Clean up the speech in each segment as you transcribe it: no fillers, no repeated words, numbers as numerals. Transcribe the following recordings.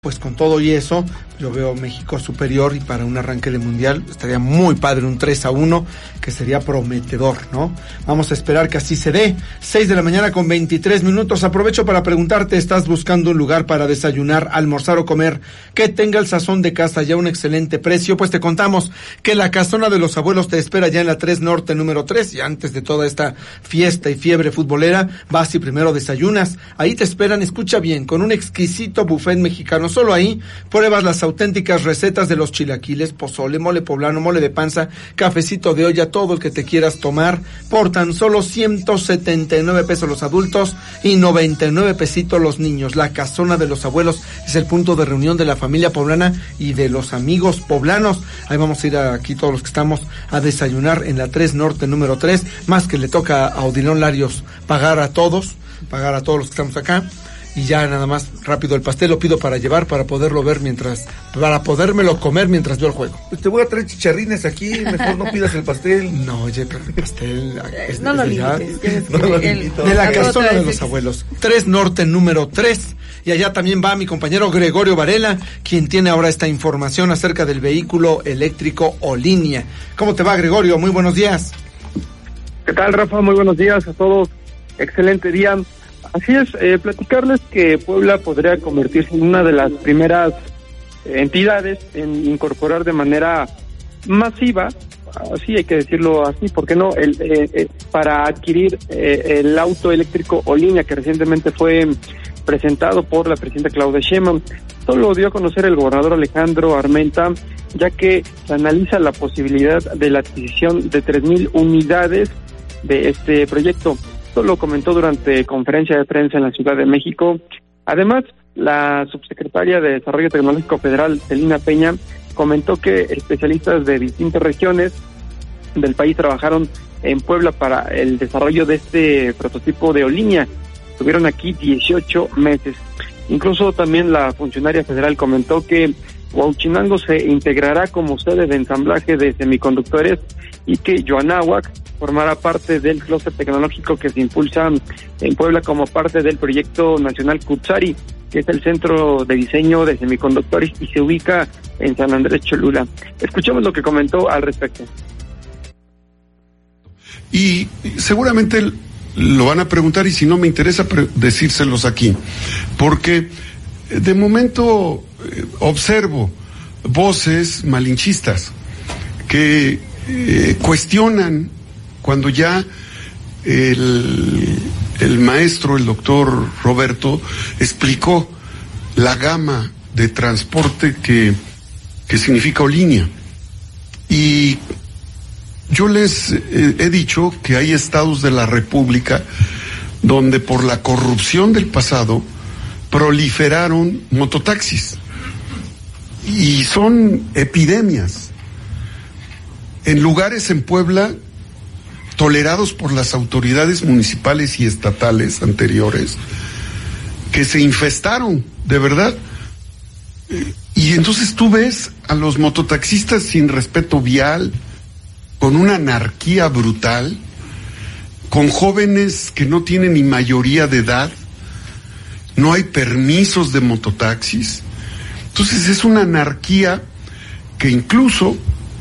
Pues con todo y eso, yo veo México superior, y para un arranque de mundial estaría muy padre un 3-1, que sería prometedor, ¿no? Vamos a esperar que así se dé. 6 de la mañana con 23 minutos. Aprovecho para preguntarte, ¿estás buscando un lugar para desayunar, almorzar o comer que tenga el sazón de casa y a un excelente precio? Pues te contamos que la Casona de los Abuelos te espera ya en la 3 Norte número 3, y antes de toda esta fiesta y fiebre futbolera, vas y primero desayunas. Ahí te esperan, escucha bien, con un exquisito buffet mexicano. Solo ahí pruebas las auténticas recetas de los chilaquiles, pozole, mole poblano, mole de panza, cafecito de olla, todo el que te quieras tomar, por tan solo 179 pesos los adultos y 99 pesitos los niños. La Casona de los Abuelos es el punto de reunión de la familia poblana y de los amigos poblanos. Ahí vamos a ir aquí todos los que estamos a desayunar en la 3 Norte número 3, más que le toca a Odilon Larios pagar a todos los que estamos acá. Y ya nada más rápido, el pastel lo pido para llevar, para poderlo ver para podérmelo comer mientras veo el juego. Pues te voy a traer chicharrines aquí, mejor no pidas el pastel. No, oye, pero el pastel no lo limites. No lo limito. De la Casona de los Abuelos, 3 Norte número 3. Y allá también va mi compañero Gregorio Varela, quien tiene ahora esta información acerca del vehículo eléctrico Olinnia. ¿Cómo te va, Gregorio? Muy buenos días. ¿Qué tal, Rafa? Muy buenos días a todos. Excelente día. Así es, platicarles que Puebla podría convertirse en una de las primeras entidades en incorporar de manera masiva, así hay que decirlo así, ¿por qué no?, para adquirir el auto eléctrico Olinnia, que recientemente fue presentado por la presidenta Claudia Sheinbaum. Esto lo dio a conocer el gobernador Alejandro Armenta, ya que se analiza la posibilidad de la adquisición de 3,000 unidades de este proyecto. Esto lo comentó durante conferencia de prensa en la Ciudad de México. Además, la subsecretaria de Desarrollo Tecnológico Federal, Celina Peña, comentó que especialistas de distintas regiones del país trabajaron en Puebla para el desarrollo de este prototipo de Olinnia. Estuvieron aquí 18 meses. Incluso también la funcionaria federal comentó que Huauchinango se integrará como sede de ensamblaje de semiconductores y que Yoanáhuac formará parte del clúster tecnológico que se impulsa en Puebla como parte del proyecto nacional Cutzari, que es el centro de diseño de semiconductores y se ubica en San Andrés Cholula. Escuchemos lo que comentó al respecto. Y seguramente lo van a preguntar, y si no me interesa decírselos aquí, porque de momento observo voces malinchistas que cuestionan cuando ya el maestro, el doctor Roberto, explicó la gama de transporte que significa Olinnia. Y yo les he dicho que hay estados de la República donde por la corrupción del pasado proliferaron mototaxis y son epidemias en lugares en Puebla tolerados por las autoridades municipales y estatales anteriores, que se infestaron, de verdad. Y entonces tú ves a los mototaxistas sin respeto vial, con una anarquía brutal, con jóvenes que no tienen ni mayoría de edad, no hay permisos de mototaxis. Entonces es una anarquía que incluso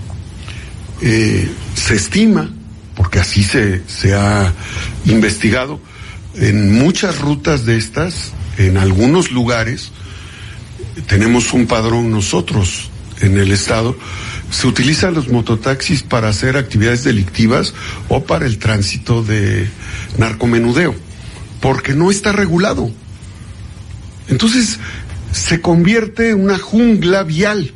se estima, porque así se ha investigado, en muchas rutas de estas, en algunos lugares, tenemos un padrón nosotros en el estado, se utilizan los mototaxis para hacer actividades delictivas o para el tránsito de narcomenudeo, porque no está regulado. Entonces se convierte en una jungla vial.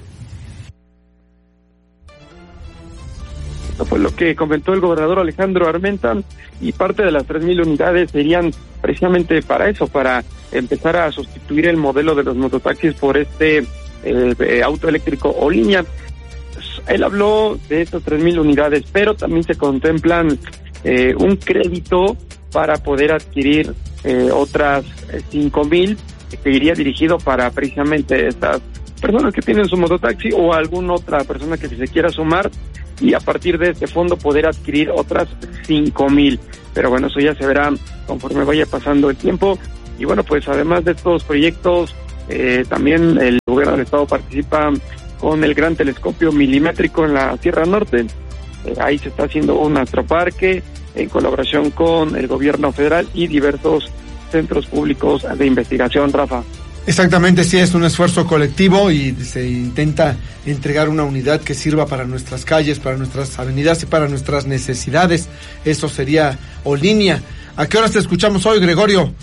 Esto fue lo que comentó el gobernador Alejandro Armenta, y parte de las 3,000 unidades serían precisamente para eso, para empezar a sustituir el modelo de los mototaxis por este auto eléctrico Olinnia. Él habló de estas 3,000 unidades, pero también se contemplan un crédito para poder adquirir otras 5,000, que iría dirigido para precisamente estas personas que tienen su mototaxi o alguna otra persona que se quiera sumar, y a partir de este fondo poder adquirir otras 5,000. Pero bueno, eso ya se verá conforme vaya pasando el tiempo. Y bueno, pues además de estos proyectos También el gobierno del estado participa con el gran telescopio milimétrico en la Sierra Norte. Ahí se está haciendo un astroparque en colaboración con el gobierno federal y diversos centros públicos de investigación, Rafa. Exactamente, sí, es un esfuerzo colectivo y se intenta entregar una unidad que sirva para nuestras calles, para nuestras avenidas y para nuestras necesidades. Eso sería Olinia. ¿A qué horas te escuchamos hoy, Gregorio?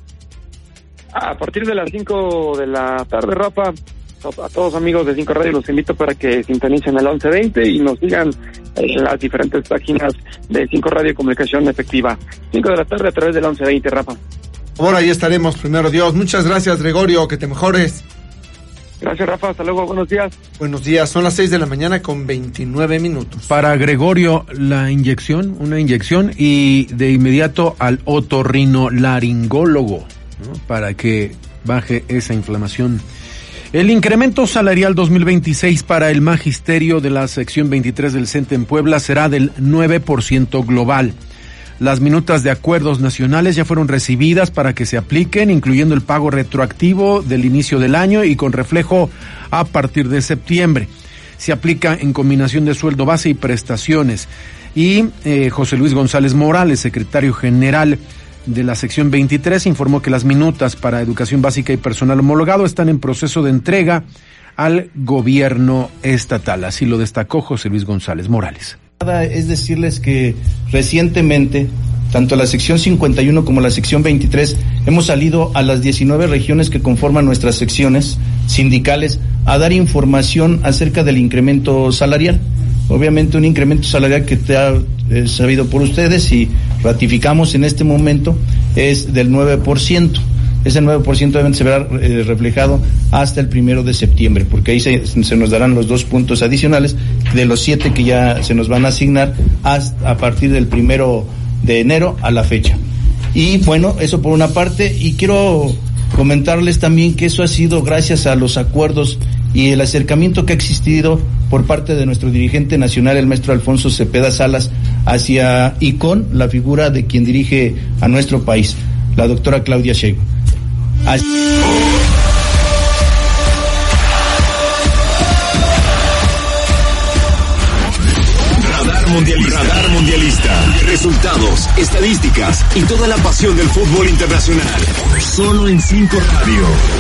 A partir de las 5 de la tarde, Rafa. A todos amigos de 5 Radio los invito para que sintonicen el 1120 y nos sigan en las diferentes páginas de 5 Radio Comunicación Efectiva. 5 de la tarde a través del 1120, Rafa. Ahora ahí estaremos, primero Dios. Muchas gracias, Gregorio, que te mejores. Gracias, Rafa, hasta luego, buenos días. Buenos días, son las 6 de la mañana con 29 minutos. Para Gregorio, una inyección y de inmediato al otorrinolaringólogo, ¿no? Para que baje esa inflamación. El incremento salarial 2026 para el magisterio de la sección 23 del CENTE en Puebla será del 9% global. Las minutas de acuerdos nacionales ya fueron recibidas para que se apliquen, incluyendo el pago retroactivo del inicio del año y con reflejo a partir de septiembre. Se aplica en combinación de sueldo base y prestaciones. Y José Luis González Morales, secretario general de la sección 23, informó que las minutas para educación básica y personal homologado están en proceso de entrega al gobierno estatal. Así lo destacó José Luis González Morales. Es decirles que recientemente, tanto la sección 51 como la sección 23, hemos salido a las 19 regiones que conforman nuestras secciones sindicales a dar información acerca del incremento salarial. Obviamente un incremento salarial que es sabido por ustedes y ratificamos en este momento es del 9%. Ese 9% obviamente se verá reflejado hasta el 1 de septiembre, porque ahí se nos darán los 2 puntos adicionales de los 7 que ya se nos van a asignar hasta a partir del 1 de enero a la fecha. Y bueno, eso por una parte, y quiero comentarles también que eso ha sido gracias a los acuerdos y el acercamiento que ha existido por parte de nuestro dirigente nacional, el maestro Alfonso Cepeda Salas, hacia y con la figura de quien dirige a nuestro país, la doctora Claudia Sheinbaum. Radar Mundialista. Resultados, estadísticas y toda la pasión del fútbol internacional. Solo en 5 Radio.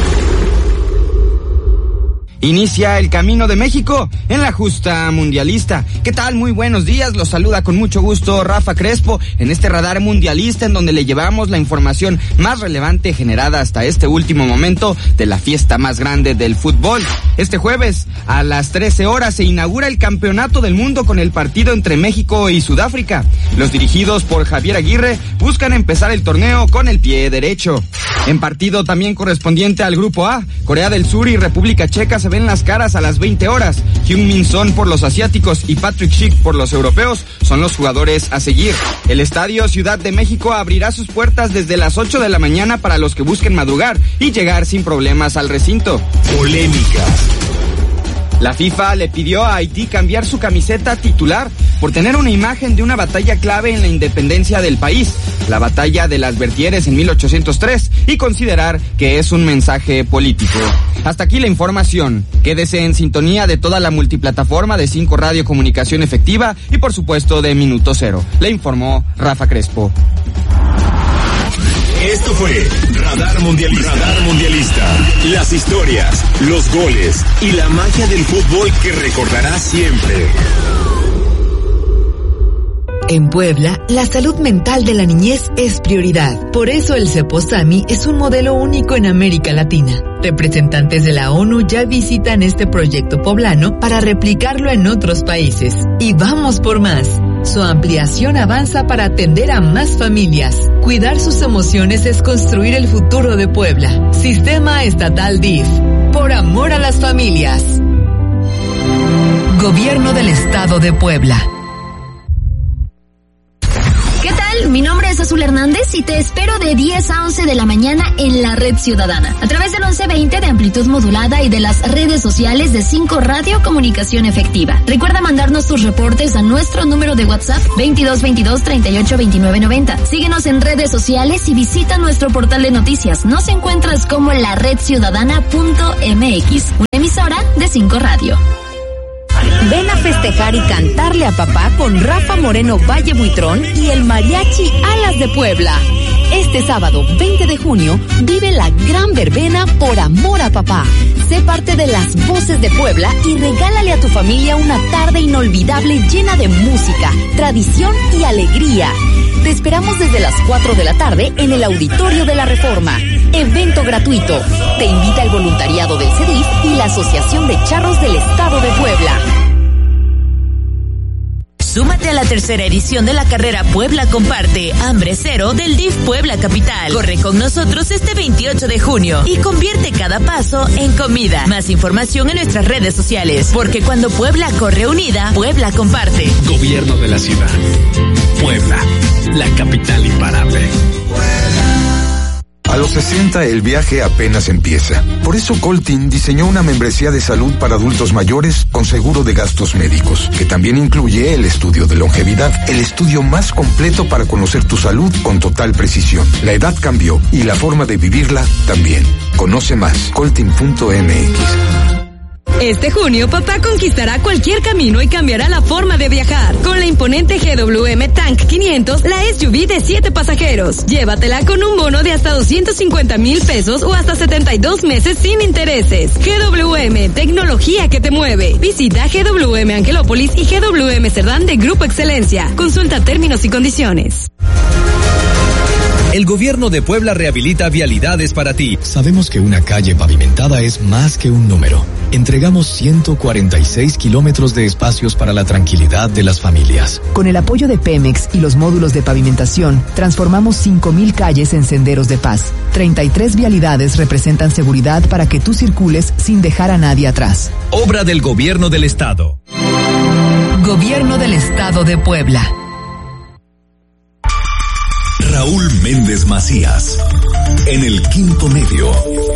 Inicia el camino de México en la justa mundialista. ¿Qué tal? Muy buenos días, los saluda con mucho gusto Rafa Crespo en este radar mundialista en donde le llevamos la información más relevante generada hasta este último momento de la fiesta más grande del fútbol. Este jueves a las 13 horas se inaugura el Campeonato del Mundo con el partido entre México y Sudáfrica. Los dirigidos por Javier Aguirre buscan empezar el torneo con el pie derecho. En partido también correspondiente al Grupo A, Corea del Sur y República Checa se ven las caras a las 20 horas. Heung-min Son por los asiáticos y Patrick Schick por los europeos son los jugadores a seguir. El Estadio Ciudad de México abrirá sus puertas desde las 8 de la mañana para los que busquen madrugar y llegar sin problemas al recinto. Polémicas. La FIFA le pidió a Haití cambiar su camiseta titular por tener una imagen de una batalla clave en la independencia del país, la batalla de las Vertières en 1803, y considerar que es un mensaje político. Hasta aquí la información. Quédese en sintonía de toda la multiplataforma de 5 Radio Comunicación Efectiva y por supuesto de Minuto Cero. Le informó Rafa Crespo. Esto fue Radar Mundialista. Radar Mundialista. Las historias, los goles y la magia del fútbol que recordarás siempre. En Puebla, la salud mental de la niñez es prioridad. Por eso el Ceposami es un modelo único en América Latina. Representantes de la ONU ya visitan este proyecto poblano para replicarlo en otros países. Y vamos por más. Su ampliación avanza para atender a más familias. Cuidar sus emociones es construir el futuro de Puebla. Sistema Estatal DIF. Por amor a las familias. Gobierno del Estado de Puebla. ¿Qué tal? Mi nombre es Azul Hernández y te espero de 10 a 11 de la mañana en la Red Ciudadana, a través del 1120 de amplitud modulada y de las redes sociales de 5 Radio Comunicación Efectiva. Recuerda mandarnos tus reportes a nuestro número de WhatsApp 2222-382990. Síguenos en redes sociales y visita nuestro portal de noticias. Nos encuentras como la redciudadana.mx, una emisora de 5 Radio. Ven a festejar y cantarle a papá con Rafa Moreno Valle Buitrón y el Mariachi Alas de Puebla. Este sábado 20 de junio vive la gran verbena Por Amor a Papá. Sé parte de las voces de Puebla y regálale a tu familia una tarde inolvidable llena de música, tradición y alegría. Te esperamos desde las 4 de la tarde en el Auditorio de la Reforma. Evento gratuito. Te invita el voluntariado del CEDIF y la Asociación de Charros del Estado de Puebla. Súmate a la tercera edición de la carrera Puebla Comparte, Hambre Cero del DIF Puebla Capital. Corre con nosotros este 28 de junio y convierte cada paso en comida. Más información en nuestras redes sociales, porque cuando Puebla corre unida, Puebla comparte. Gobierno de la ciudad. Puebla, la capital imparable. A los 60 el viaje apenas empieza. Por eso Coltin diseñó una membresía de salud para adultos mayores con seguro de gastos médicos, que también incluye el estudio de longevidad, el estudio más completo para conocer tu salud con total precisión. La edad cambió y la forma de vivirla también. Conoce más, coltin.mx. Este junio, papá conquistará cualquier camino y cambiará la forma de viajar. Con la imponente GWM Tank 500, la SUV de 7 pasajeros. Llévatela con un bono de hasta 250,000 pesos o hasta 72 meses sin intereses. GWM, tecnología que te mueve. Visita GWM Angelópolis y GWM Cerdán de Grupo Excelencia. Consulta términos y condiciones. El gobierno de Puebla rehabilita vialidades para ti. Sabemos que una calle pavimentada es más que un número. Entregamos 146 kilómetros de espacios para la tranquilidad de las familias. Con el apoyo de Pemex y los módulos de pavimentación, transformamos 5,000 calles en senderos de paz. 33 vialidades representan seguridad para que tú circules sin dejar a nadie atrás. Obra del Gobierno del Estado. Gobierno del Estado de Puebla. Raúl Méndez Macías, en el Quinto Medio.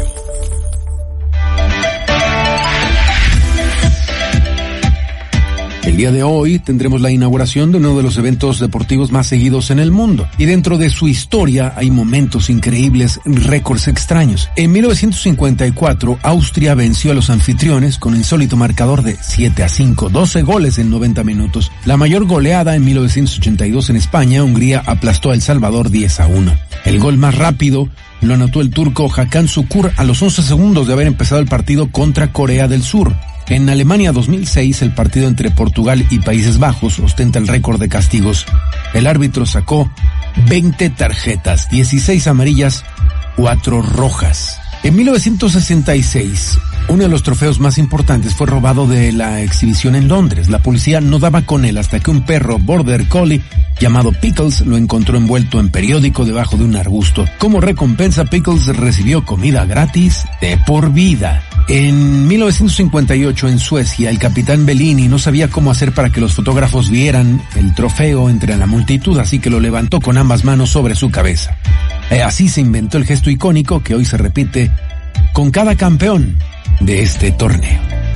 El día de hoy tendremos la inauguración de uno de los eventos deportivos más seguidos en el mundo. Y dentro de su historia hay momentos increíbles, récords extraños. En 1954, Austria venció a los anfitriones con insólito marcador de 7-5, 12 goles en 90 minutos. La mayor goleada en 1982 en España, Hungría aplastó a El Salvador 10-1. El gol más rápido lo anotó el turco Hakan Şükür a los 11 segundos de haber empezado el partido contra Corea del Sur. En Alemania 2006, el partido entre Portugal y Países Bajos ostenta el récord de castigos. El árbitro sacó 20 tarjetas, 16 amarillas, 4 rojas. En 1966, uno de los trofeos más importantes fue robado de la exhibición en Londres. La policía no daba con él hasta que un perro Border Collie llamado Pickles lo encontró envuelto en periódico debajo de un arbusto. Como recompensa, Pickles recibió comida gratis de por vida. En 1958, en Suecia, el capitán Bellini no sabía cómo hacer para que los fotógrafos vieran el trofeo entre la multitud, así que lo levantó con ambas manos sobre su cabeza. Así se inventó el gesto icónico que hoy se repite con cada campeón de este torneo.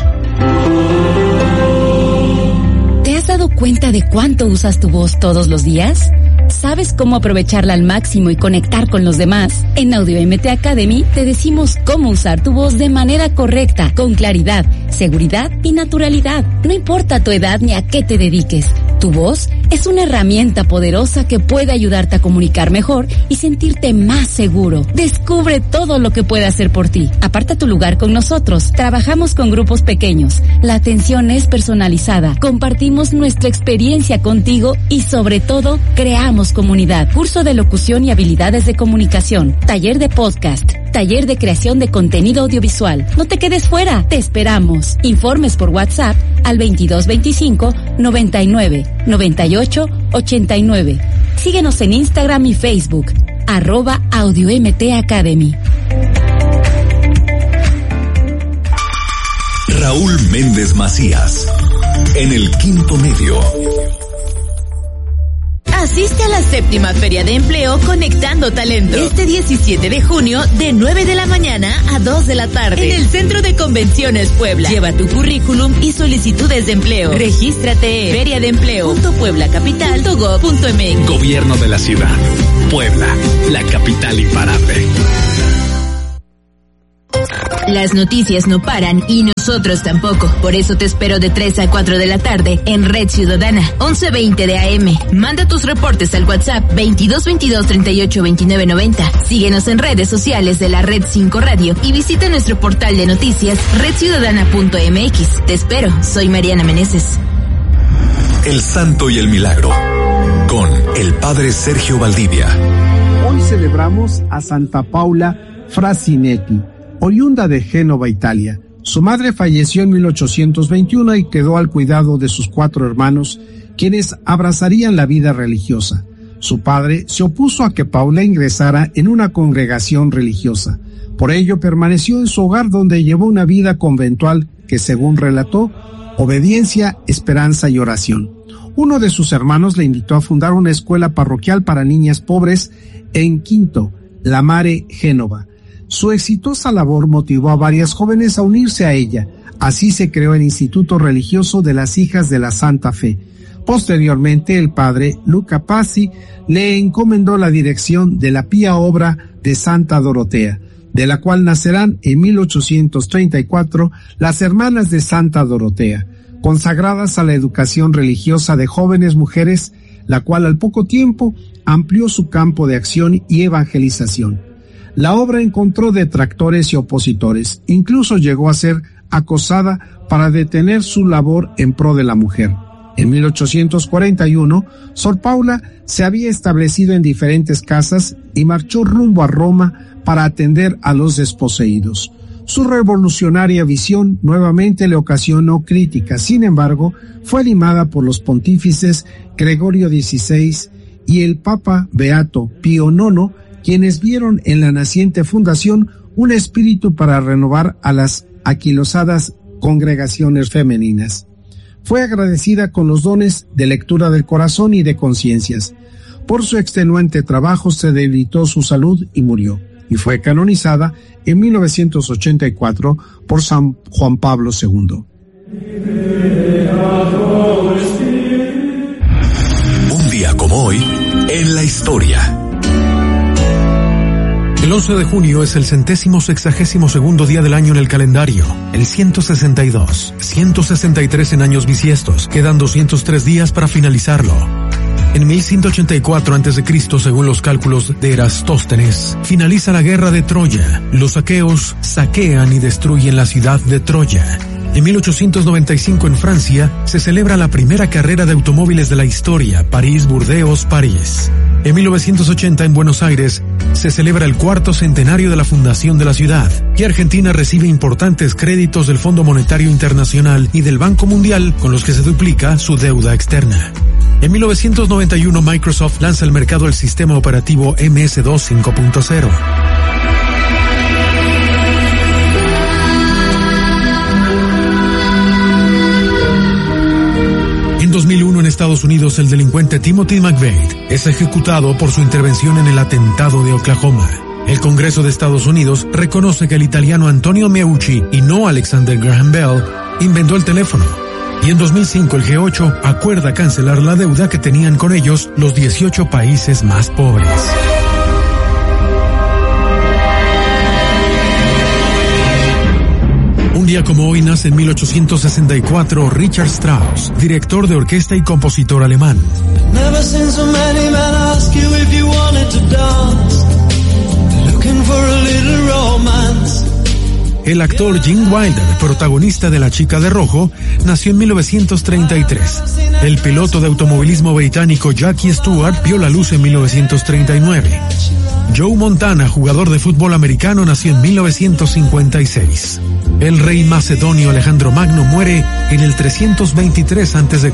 ¿Te has dado cuenta de cuánto usas tu voz todos los días? ¿Sabes cómo aprovecharla al máximo y conectar con los demás? En Audio MT Academy te decimos cómo usar tu voz de manera correcta, con claridad, seguridad y naturalidad. No importa tu edad ni a qué te dediques. Tu voz es una herramienta poderosa que puede ayudarte a comunicar mejor y sentirte más seguro. Descubre todo lo que puede hacer por ti. Aparta tu lugar con nosotros. Trabajamos con grupos pequeños. La atención es personalizada. Compartimos nuestra experiencia contigo y sobre todo creamos comunidad. Curso de locución y habilidades de comunicación. Taller de podcast. Taller de creación de contenido audiovisual. No te quedes fuera. Te esperamos. Informes por WhatsApp al 2225 99 98 89. Síguenos en Instagram y Facebook, @AudioMT Academy. Raúl Méndez Macías, en el Quinto Medio. Asiste a la 7ª Feria de Empleo Conectando Talento. Este 17 de junio de 9 de la mañana a 2 de la tarde. En el Centro de Convenciones Puebla. Lleva tu currículum y solicitudes de empleo. Regístrate en feriadeempleo.pueblacapital.gov.mx. Gobierno de la ciudad. Puebla, la capital imparable. Las noticias no paran y nosotros tampoco. Por eso te espero de 3 a 4 de la tarde en Red Ciudadana, 11:20 de AM. Manda tus reportes al WhatsApp 2222 38 29 90. Síguenos en redes sociales de la Red 5 Radio y visita nuestro portal de noticias redciudadana.mx. Te espero, soy Mariana Meneses. El Santo y el Milagro, con el Padre Sergio Valdivia. Hoy celebramos a Santa Paula Frasinetti, oriunda de Génova, Italia. Su madre falleció en 1821 y quedó al cuidado de sus 4 hermanos, quienes abrazarían la vida religiosa. Su padre se opuso a que Paula ingresara en una congregación religiosa. Por ello permaneció en su hogar, donde llevó una vida conventual que, según relató, obediencia, esperanza y oración. Uno de sus hermanos le invitó a fundar una escuela parroquial para niñas pobres en Quinto, La Mare, Génova. Su exitosa labor motivó a varias jóvenes a unirse a ella. Así se creó el Instituto Religioso de las Hijas de la Santa Fe. Posteriormente, el padre Luca Pazzi le encomendó la dirección de la pía obra de Santa Dorotea, de la cual nacerán en 1834 las Hermanas de Santa Dorotea, consagradas a la educación religiosa de jóvenes mujeres, la cual al poco tiempo amplió su campo de acción y evangelización. La obra encontró detractores y opositores, incluso llegó a ser acosada para detener su labor en pro de la mujer. En 1841, Sor Paula se había establecido en diferentes casas y marchó rumbo a Roma para atender a los desposeídos. Su revolucionaria visión nuevamente le ocasionó críticas. Sin embargo, fue animada por los pontífices Gregorio XVI y el Papa Beato Pío IX, quienes vieron en la naciente fundación un espíritu para renovar a las aquilosadas congregaciones femeninas. Fue agradecida con los dones de lectura del corazón y de conciencias. Por su extenuante trabajo se debilitó su salud y murió, y fue canonizada en 1984 por San Juan Pablo II. Un día como hoy, en la historia. El 11 de junio es el 162º día del año en el calendario, el 162, 163 en años bisiestos, quedan 203 días para finalizarlo. En 1184 a.C., según los cálculos de Erastóstenes, finaliza la guerra de Troya. Los aqueos saquean y destruyen la ciudad de Troya. En 1895 en Francia se celebra la primera carrera de automóviles de la historia, París-Burdeos-París. En 1980 en Buenos Aires se celebra el 4º centenario de la fundación de la ciudad y Argentina recibe importantes créditos del Fondo Monetario Internacional y del Banco Mundial con los que se duplica su deuda externa. En 1991 Microsoft lanza al mercado el sistema operativo MS-DOS 5.0. En 2001 en Estados Unidos el delincuente Timothy McVeigh es ejecutado por su intervención en el atentado de Oklahoma. El Congreso de Estados Unidos reconoce que el italiano Antonio Meucci y no Alexander Graham Bell inventó el teléfono. Y en 2005 el G8 acuerda cancelar la deuda que tenían con ellos los 18 países más pobres. Un día como hoy nace en 1864 Richard Strauss, director de orquesta y compositor alemán. El actor Gene Wilder, protagonista de La chica de rojo, nació en 1933. El piloto de automovilismo británico Jackie Stewart vio la luz en 1939. Joe Montana, jugador de fútbol americano, nació en 1956. El rey macedonio Alejandro Magno muere en el 323 a.C.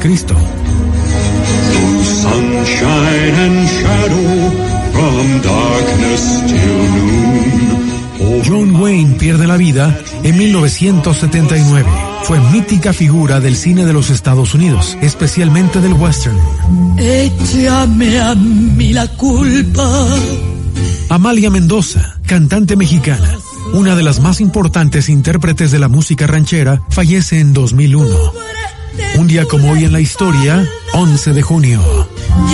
John Wayne pierde la vida en 1979. Fue mítica figura del cine de los Estados Unidos, especialmente del western. Échame a mí la culpa. Amalia Mendoza, cantante mexicana, una de las más importantes intérpretes de la música ranchera, fallece en 2001. Un día como hoy en la historia, 11 de junio.